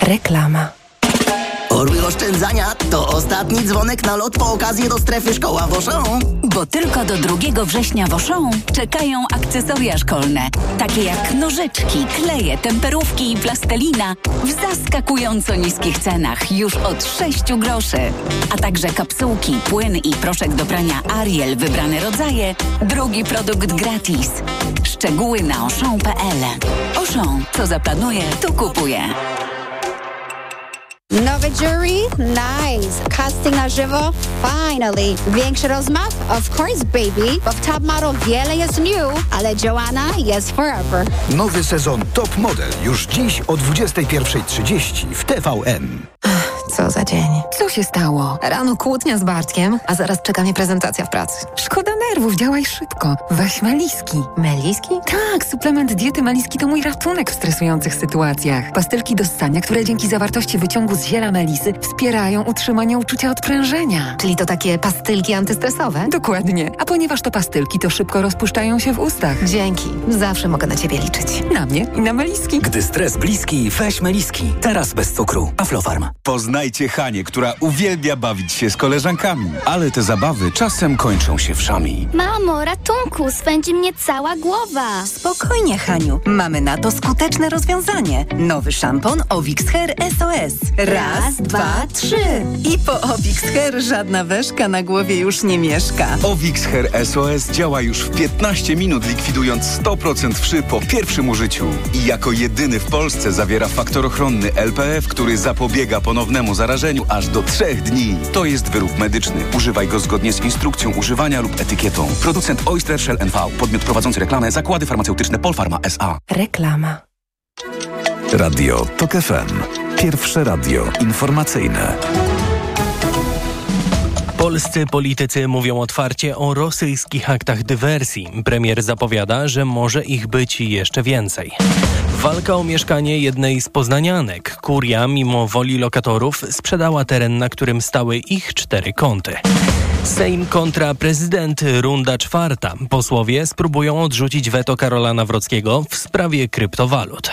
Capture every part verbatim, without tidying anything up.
Reklama. Orły oszczędzania to ostatni dzwonek na lot po okazję do strefy Szkoła w Auchan. Bo tylko do drugiego września w Auchan czekają akcesoria szkolne. Takie jak nożyczki, kleje, temperówki i plastelina w zaskakująco niskich cenach już od sześciu groszy. A także kapsułki, płyn i proszek do prania Ariel wybrane rodzaje. Drugi produkt gratis. Szczegóły na auchan kropka p l. Auchan. Co zaplanuje, to kupuje. Nowy jury? Nice. Casting na żywo? Finally. Większy rozmach? Of course, baby. Bo w Top Model wiele jest new, ale Joanna jest forever. Nowy sezon Top Model już dziś o dwudziestej pierwszej trzydzieści w T V N. Co za dzień. Co się stało? Rano kłótnia z Bartkiem, a zaraz czeka mnie prezentacja w pracy. Szkoda nerwów, działaj szybko. Weź Meliski. Meliski? Tak, suplement diety Meliski to mój ratunek w stresujących sytuacjach. Pastylki do ssania, które dzięki zawartości wyciągu z ziela melisy wspierają utrzymanie uczucia odprężenia. Czyli to takie pastylki antystresowe? Dokładnie. A ponieważ to pastylki, to szybko rozpuszczają się w ustach. Dzięki. Zawsze mogę na ciebie liczyć. Na mnie i na Meliski. Gdy stres bliski, weź Meliski. Teraz bez cukru. Aflofarm. Poznajcie Hanię, która uwielbia bawić się z koleżankami, ale te zabawy czasem kończą się wszami. Mamo, ratunku, swędzi mnie cała głowa. Spokojnie, Haniu. Mamy na to skuteczne rozwiązanie. Nowy szampon Ovix Hair S O S. Raz, dwa, trzy. I po Ovix Hair żadna weszka na głowie już nie mieszka. Ovix Hair S O S działa już w piętnaście minut, likwidując sto procent wszy po pierwszym użyciu. I jako jedyny w Polsce zawiera faktor ochronny L P F, który zapobiega ponownemu zarażeniu aż do trzech dni. To jest wyrób medyczny. Używaj go zgodnie z instrukcją używania lub etykietą. Producent Oyster Shell N V. Podmiot prowadzący reklamę Zakłady Farmaceutyczne Polpharma S A. Reklama. Radio TOK F M. Pierwsze radio informacyjne. Polscy politycy mówią otwarcie o rosyjskich aktach dywersji. Premier zapowiada, że może ich być jeszcze więcej. Walka o mieszkanie jednej z poznanianek. Kuria, mimo woli lokatorów, sprzedała teren, na którym stały ich cztery kąty. Sejm kontra prezydent, runda czwarta. Posłowie spróbują odrzucić weto Karola Nawrockiego w sprawie kryptowalut.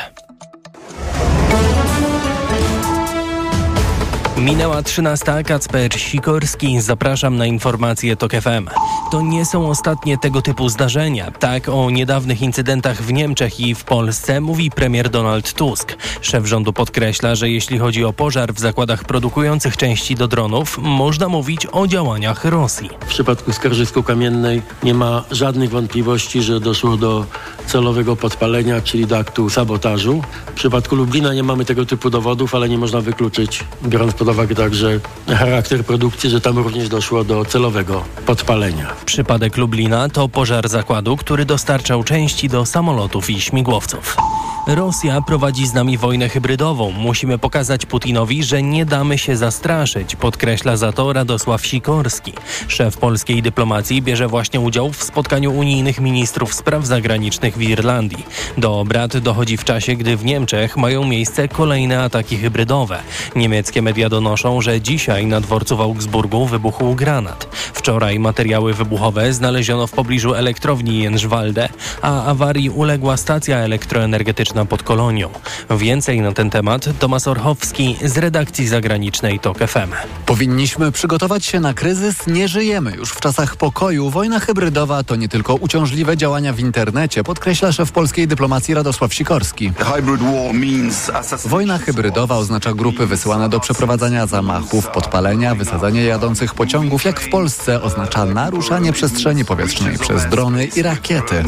Minęła trzynasta. Kacper Sikorski. Zapraszam na informacje TOK F M. To nie są ostatnie tego typu zdarzenia. Tak o niedawnych incydentach w Niemczech i w Polsce mówi premier Donald Tusk. Szef rządu podkreśla, że jeśli chodzi o pożar w zakładach produkujących części do dronów, można mówić o działaniach Rosji. W przypadku Skarżysku-Kamiennej nie ma żadnych wątpliwości, że doszło do celowego podpalenia, czyli do aktu sabotażu. W przypadku Lublina nie mamy tego typu dowodów, ale nie można wykluczyć, biorąc pod uwagę także charakter produkcji, że tam również doszło do celowego podpalenia. Przypadek Lublina to pożar zakładu, który dostarczał części do samolotów i śmigłowców. Rosja prowadzi z nami wojnę hybrydową. Musimy pokazać Putinowi, że nie damy się zastraszyć, podkreśla za to Radosław Sikorski. Szef polskiej dyplomacji bierze właśnie udział w spotkaniu unijnych ministrów spraw zagranicznych w Irlandii. Do obrad dochodzi w czasie, gdy w Niemczech mają miejsce kolejne ataki hybrydowe. Niemieckie media donoszą, że dzisiaj na dworcu w Augsburgu wybuchł granat. Wczoraj materiały wybuchowe znaleziono w pobliżu elektrowni Jędrzwalde, a awarii uległa stacja elektroenergetyczna pod Kolonią. Więcej na ten temat Tomasz Orchowski z redakcji zagranicznej TOK F M. Powinniśmy przygotować się na kryzys. Nie żyjemy już w czasach pokoju. Wojna hybrydowa to nie tylko uciążliwe działania w internecie, podkreśla szef polskiej dyplomacji Radosław Sikorski. Wojna hybrydowa oznacza grupy wysyłane do przeprowadzania zamachów, podpalenia, wysadzania jadących pociągów, jak w Polsce oznacza naruszanie przestrzeni powietrznej przez drony i rakiety.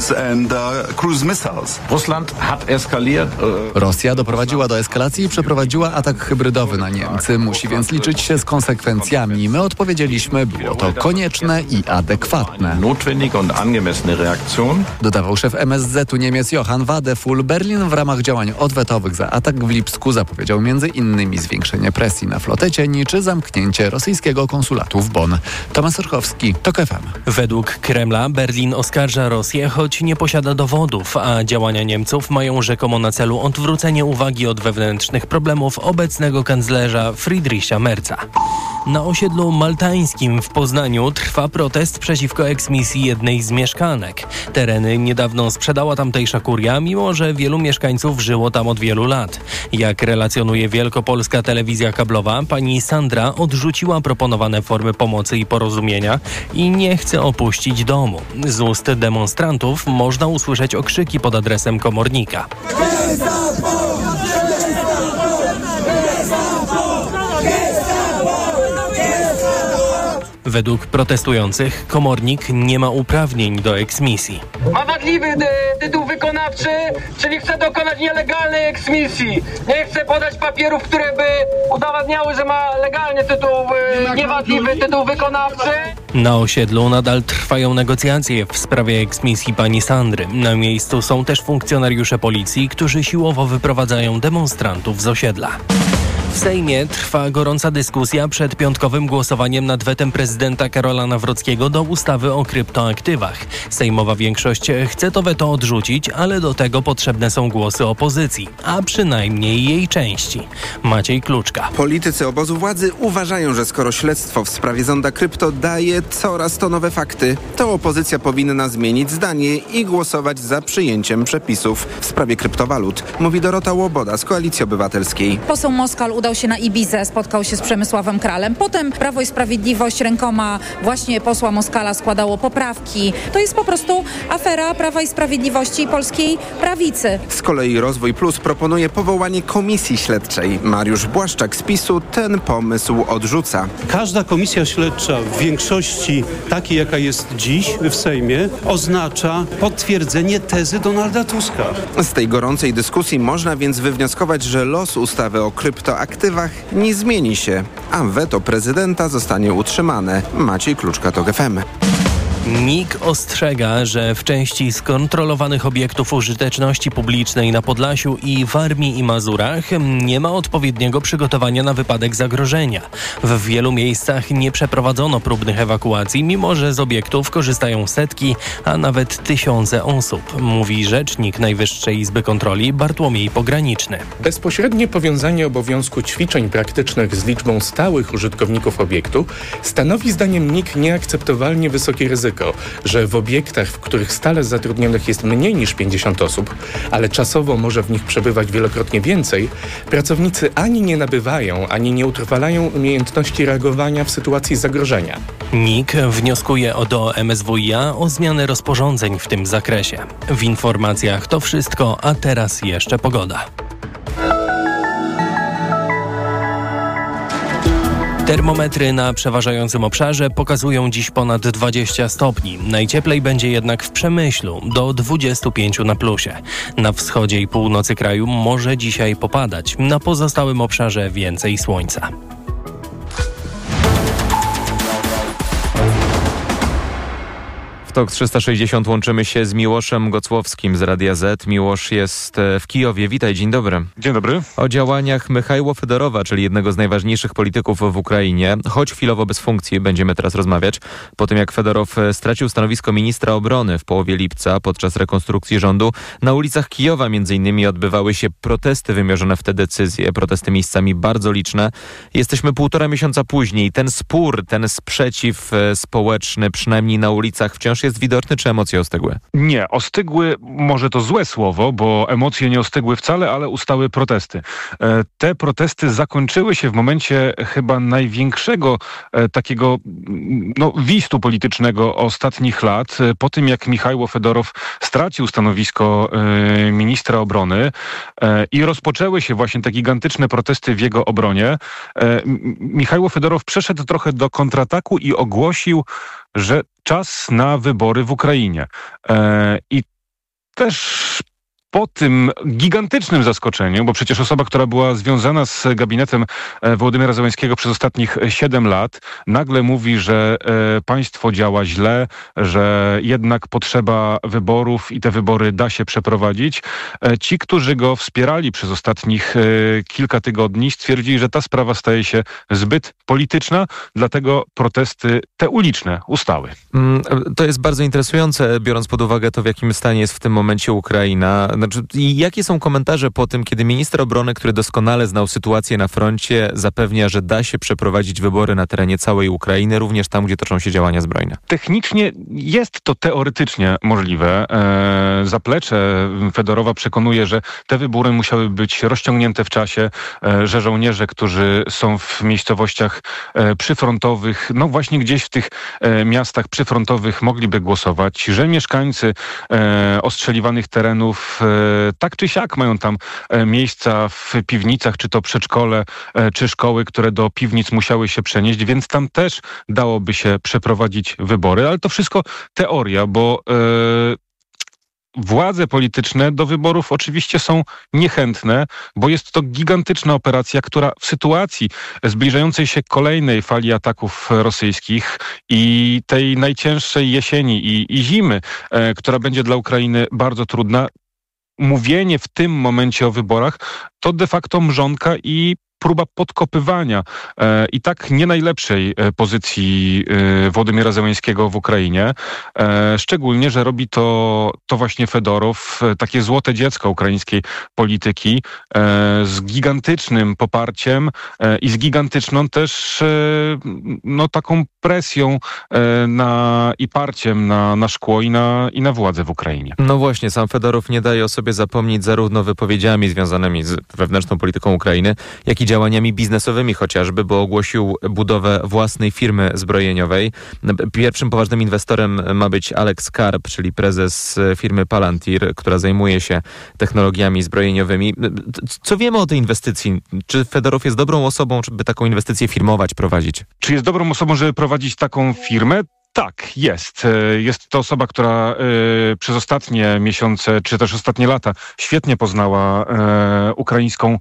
Rosja doprowadziła do eskalacji i przeprowadziła atak hybrydowy na Niemcy. Musi więc liczyć się z konsekwencjami. My odpowiedzieliśmy, było to konieczne i adekwatne. Dodawał szef M S Z-u Niemiec Johann Wadefull. Berlin w ramach działań odwetowych za atak w Lipsku zapowiedział między innymi zwiększenie presji na flotę cieni czy zamknięcie rosyjskiego konsulatu w Bonn. Tomasz Orchowski, TOK F M. Według Kremla Berlin oskarża Rosję, choć nie posiada dowodów, a działania Niemców mają rzekomo na celu odwrócenie uwagi od wewnętrznych problemów obecnego kanclerza Friedricha Merza. Na osiedlu maltańskim w Poznaniu trwa protest przeciwko eksmisji jednej z mieszkanek. Tereny niedawno sprzedała tamtejsza kuria, mimo że wielu mieszkańców żyło tam od wielu lat. Jak relacjonuje wielkopolska telewizja kablowa, pani Sandra odrzuciła proponowane formy pomocy i porozumienia i nie chce opuścić domu. Z ust demonstrantów można usłyszeć okrzyki pod adresem komornika. Według protestujących komornik nie ma uprawnień do eksmisji. Ma wadliwy ty- tytuł wykonawczy, czyli chce dokonać nielegalnej eksmisji. Nie chce podać papierów, które by udowadniały, że ma legalnie tytuł, y, niewadliwy tytuł wykonawczy. Na osiedlu nadal trwają negocjacje w sprawie eksmisji pani Sandry. Na miejscu są też funkcjonariusze policji, którzy siłowo wyprowadzają demonstrantów z osiedla. W Sejmie trwa gorąca dyskusja przed piątkowym głosowaniem nad wetem prezydenta Karola Nawrockiego do ustawy o kryptoaktywach. Sejmowa większość chce to weto odrzucić, ale do tego potrzebne są głosy opozycji, a przynajmniej jej części. Maciej Kluczka. Politycy obozu władzy uważają, że skoro śledztwo w sprawie zonda krypto daje coraz to nowe fakty, to opozycja powinna zmienić zdanie i głosować za przyjęciem przepisów w sprawie kryptowalut, mówi Dorota Łoboda z Koalicji Obywatelskiej. Poseł Moskal udał się na Ibizę, spotkał się z Przemysławem Kralem. Potem Prawo i Sprawiedliwość rękoma właśnie posła Moskala składało poprawki. To jest po prostu afera Prawa i Sprawiedliwości i polskiej prawicy. Z kolei Rozwój Plus proponuje powołanie komisji śledczej. Mariusz Błaszczak z PiSu ten pomysł odrzuca. Każda komisja śledcza w większości takiej, jaka jest dziś w Sejmie, oznacza potwierdzenie tezy Donalda Tuska. Z tej gorącej dyskusji można więc wywnioskować, że los ustawy o kryptoaktywach nie zmieni się, a weto prezydenta zostanie utrzymane. Maciej Kluczka, TOK F M. N I K ostrzega, że w części skontrolowanych obiektów użyteczności publicznej na Podlasiu i w Warmii i Mazurach nie ma odpowiedniego przygotowania na wypadek zagrożenia. W wielu miejscach nie przeprowadzono próbnych ewakuacji, mimo że z obiektów korzystają setki, a nawet tysiące osób, mówi rzecznik Najwyższej Izby Kontroli Bartłomiej Pograniczny. Bezpośrednie powiązanie obowiązku ćwiczeń praktycznych z liczbą stałych użytkowników obiektu stanowi zdaniem N I K nieakceptowalnie wysokie ryzyko, że w obiektach, w których stale zatrudnionych jest mniej niż pięćdziesiąt osób, ale czasowo może w nich przebywać wielokrotnie więcej, pracownicy ani nie nabywają, ani nie utrwalają umiejętności reagowania w sytuacji zagrożenia. N I K wnioskuje o do M S W i a o zmianę rozporządzeń w tym zakresie. W informacjach to wszystko, a teraz jeszcze pogoda. Termometry na przeważającym obszarze pokazują dziś ponad dwadzieścia stopni. Najcieplej będzie jednak w Przemyślu, do dwudziestu pięciu na plusie. Na wschodzie i północy kraju może dzisiaj popadać. Na pozostałym obszarze więcej słońca. TOK trzysta sześćdziesiąt łączymy się z Miłoszem Gocłowskim z Radia Z. Miłosz jest w Kijowie. Witaj, dzień dobry. Dzień dobry. O działaniach Michajła Fedorowa, czyli jednego z najważniejszych polityków w Ukrainie, choć chwilowo bez funkcji, będziemy teraz rozmawiać. Po tym jak Fedorow stracił stanowisko ministra obrony w połowie lipca podczas rekonstrukcji rządu, na ulicach Kijowa między innymi odbywały się protesty wymierzone w te decyzje. Protesty miejscami bardzo liczne. Jesteśmy półtora miesiąca później. Ten spór, ten sprzeciw społeczny, przynajmniej na ulicach, wciąż jest widoczny, czy emocje ostygły? Nie, ostygły, może to złe słowo, bo emocje nie ostygły wcale, ale ustały protesty. E, te protesty zakończyły się w momencie chyba największego e, takiego no, wistu politycznego ostatnich lat, e, po tym jak Michajło Fedorow stracił stanowisko e, ministra obrony e, i rozpoczęły się właśnie te gigantyczne protesty w jego obronie. E, Michajło Fedorow przeszedł trochę do kontrataku i ogłosił, że czas na wybory w Ukrainie. E, I też po tym gigantycznym zaskoczeniu, bo przecież osoba, która była związana z gabinetem Wołodymyra Zełenskiego przez ostatnich siedem lat, nagle mówi, że e, państwo działa źle, że jednak potrzeba wyborów i te wybory da się przeprowadzić. E, ci, którzy go wspierali przez ostatnich e, kilka tygodni, stwierdzili, że ta sprawa staje się zbyt polityczna, dlatego protesty te uliczne ustały. To jest bardzo interesujące, biorąc pod uwagę to, w jakim stanie jest w tym momencie Ukraina. Znaczy, i jakie są komentarze po tym, kiedy minister obrony, który doskonale znał sytuację na froncie, zapewnia, że da się przeprowadzić wybory na terenie całej Ukrainy, również tam, gdzie toczą się działania zbrojne? Technicznie jest to teoretycznie możliwe. E, zaplecze Fedorowa przekonuje, że te wybory musiały być rozciągnięte w czasie, e, że żołnierze, którzy są w miejscowościach e, przyfrontowych, no właśnie gdzieś w tych e, miastach przyfrontowych mogliby głosować, że mieszkańcy e, ostrzeliwanych terenów e, tak czy siak mają tam e, miejsca w piwnicach, czy to przedszkole, e, czy szkoły, które do piwnic musiały się przenieść, więc tam też dałoby się przeprowadzić wybory, ale to wszystko teoria, bo e, władze polityczne do wyborów oczywiście są niechętne, bo jest to gigantyczna operacja, która w sytuacji zbliżającej się kolejnej fali ataków rosyjskich i tej najcięższej jesieni i, i zimy, e, która będzie dla Ukrainy bardzo trudna, mówienie w tym momencie o wyborach to de facto mrzonka i próba podkopywania e, i tak nie najlepszej e, pozycji e, Wołodymyra Zełenskiego w Ukrainie. E, szczególnie, że robi to, to właśnie Fedorow, e, takie złote dziecko ukraińskiej polityki, e, z gigantycznym poparciem e, i z gigantyczną też e, no, taką presją e, na, i parciem na, na szkło i na, i na władzę w Ukrainie. No właśnie, sam Fedorow nie daje o sobie zapomnieć zarówno wypowiedziami związanymi z wewnętrzną polityką Ukrainy, jak i działaniami biznesowymi chociażby, bo ogłosił budowę własnej firmy zbrojeniowej. Pierwszym poważnym inwestorem ma być Alex Karp, czyli prezes firmy Palantir, która zajmuje się technologiami zbrojeniowymi. Co wiemy o tej inwestycji? Czy Fedorow jest dobrą osobą, żeby taką inwestycję firmować, prowadzić? Czy jest dobrą osobą, żeby prowadzić taką firmę? Tak, jest. Jest to osoba, która y, przez ostatnie miesiące, czy też ostatnie lata świetnie poznała y, ukraińską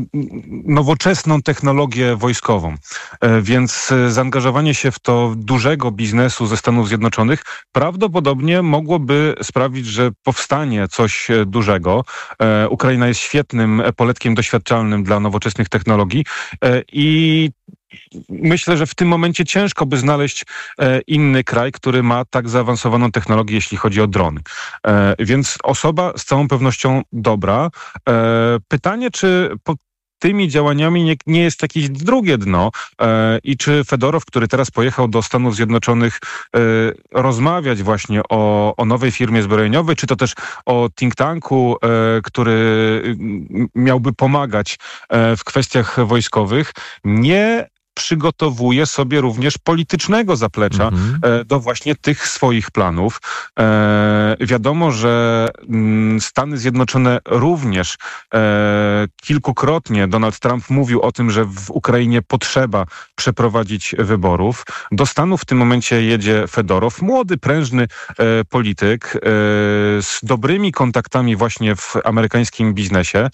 nowoczesną technologię wojskową. Y, więc zaangażowanie się w to dużego biznesu ze Stanów Zjednoczonych prawdopodobnie mogłoby sprawić, że powstanie coś dużego. Y, Ukraina jest świetnym poletkiem doświadczalnym dla nowoczesnych technologii y, i myślę, że w tym momencie ciężko by znaleźć e, inny kraj, który ma tak zaawansowaną technologię, jeśli chodzi o drony. E, więc osoba z całą pewnością dobra. E, pytanie, czy po tymi działaniami nie, nie jest jakieś drugie dno e, i czy Fedorow, który teraz pojechał do Stanów Zjednoczonych e, rozmawiać właśnie o, o nowej firmie zbrojeniowej, czy to też o think tanku, e, który miałby pomagać e, w kwestiach wojskowych, nie przygotowuje sobie również politycznego zaplecza mhm. e, do właśnie tych swoich planów. E, wiadomo, że m, Stany Zjednoczone również e, kilkukrotnie Donald Trump mówił o tym, że w Ukrainie potrzeba przeprowadzić wyborów. Do Stanów w tym momencie jedzie Fedorow, młody, prężny e, polityk e, z dobrymi kontaktami właśnie w amerykańskim biznesie.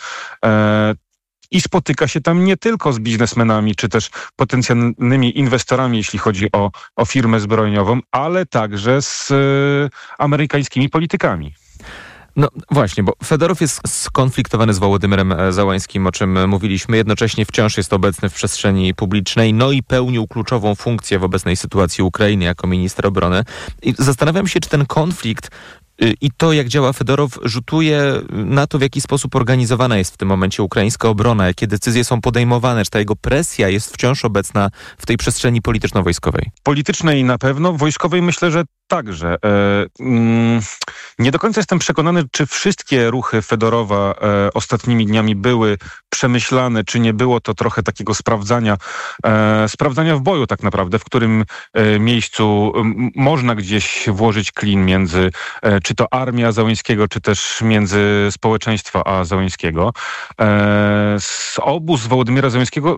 E, I spotyka się tam nie tylko z biznesmenami, czy też potencjalnymi inwestorami, jeśli chodzi o, o firmę zbrojeniową, ale także z y, amerykańskimi politykami. No właśnie, bo Fedorow jest skonfliktowany z Wołodymyrem Zełenskim, o czym mówiliśmy. Jednocześnie wciąż jest obecny w przestrzeni publicznej, no i pełnił kluczową funkcję w obecnej sytuacji Ukrainy jako minister obrony. I zastanawiam się, czy ten konflikt i to, jak działa Fedorow, rzutuje na to, w jaki sposób organizowana jest w tym momencie ukraińska obrona, jakie decyzje są podejmowane, czy ta jego presja jest wciąż obecna w tej przestrzeni polityczno-wojskowej? Politycznej na pewno, wojskowej myślę, że także. E, mm, nie do końca jestem przekonany, czy wszystkie ruchy Fedorowa e, ostatnimi dniami były przemyślane, czy nie było to trochę takiego sprawdzania, e, sprawdzania w boju tak naprawdę, w którym e, miejscu m, można gdzieś włożyć klin między e, czy to armia Zełenskiego, czy też między społeczeństwa a Zełenskiego. E, z obóz Wołodymyra Zełenskiego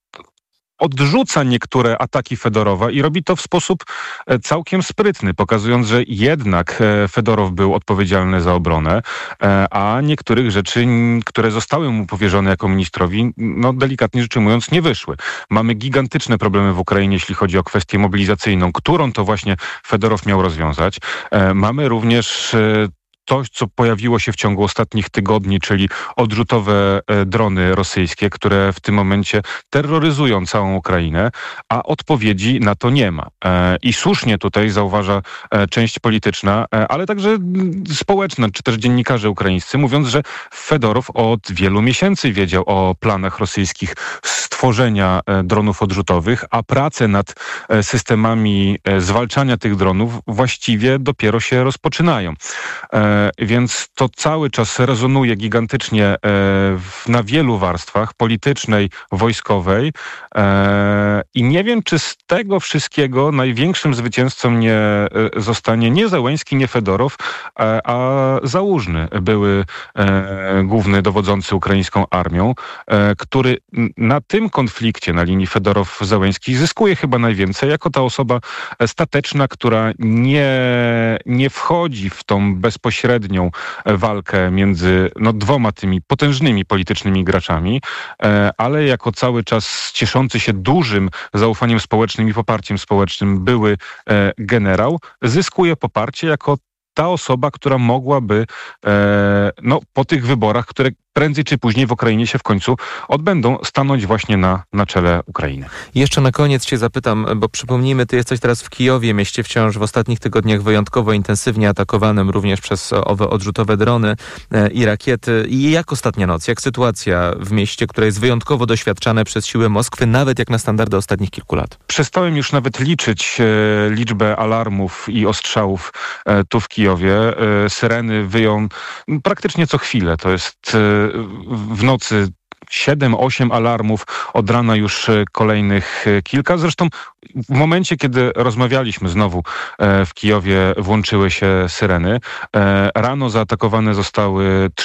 odrzuca niektóre ataki Fedorowa i robi to w sposób całkiem sprytny, pokazując, że jednak Fedorow był odpowiedzialny za obronę, a niektórych rzeczy, które zostały mu powierzone jako ministrowi, no delikatnie rzecz ujmując, nie wyszły. Mamy gigantyczne problemy w Ukrainie, jeśli chodzi o kwestię mobilizacyjną, którą to właśnie Fedorow miał rozwiązać. Mamy również to, co pojawiło się w ciągu ostatnich tygodni, czyli odrzutowe drony rosyjskie, które w tym momencie terroryzują całą Ukrainę, a odpowiedzi na to nie ma. I słusznie tutaj zauważa część polityczna, ale także społeczna, czy też dziennikarze ukraińscy, mówiąc, że Fedorow od wielu miesięcy wiedział o planach rosyjskich stworzenia dronów odrzutowych, a prace nad systemami zwalczania tych dronów właściwie dopiero się rozpoczynają. Więc to cały czas rezonuje gigantycznie na wielu warstwach, politycznej, wojskowej i nie wiem, czy z tego wszystkiego największym zwycięzcą nie zostanie nie Zełenski, nie Fedorow, a Załużny, były główny dowodzący ukraińską armią, który na tym konflikcie na linii Fedorow-Zełenski zyskuje chyba najwięcej, jako ta osoba stateczna, która nie, nie wchodzi w tą bezpośrednią walkę między no, dwoma tymi potężnymi politycznymi graczami, ale jako cały czas cieszący się dużym zaufaniem społecznym i poparciem społecznym były generał, zyskuje poparcie jako ta osoba, która mogłaby e, no, po tych wyborach, które prędzej czy później w Ukrainie się w końcu odbędą, stanąć właśnie na, na czele Ukrainy. Jeszcze na koniec cię zapytam, bo przypomnijmy, ty jesteś teraz w Kijowie, mieście wciąż w ostatnich tygodniach wyjątkowo intensywnie atakowanym również przez owe odrzutowe drony e, i rakiety. I jak ostatnia noc? Jak sytuacja w mieście, które jest wyjątkowo doświadczane przez siły Moskwy, nawet jak na standardy ostatnich kilku lat? Przestałem już nawet liczyć e, liczbę alarmów i ostrzałów e, tu w Kijowie. E, syreny wyją praktycznie co chwilę. To jest e, w nocy siedem, osiem alarmów, od rana już kolejnych kilka. Zresztą w momencie, kiedy rozmawialiśmy znowu w Kijowie, włączyły się syreny. Rano zaatakowane zostały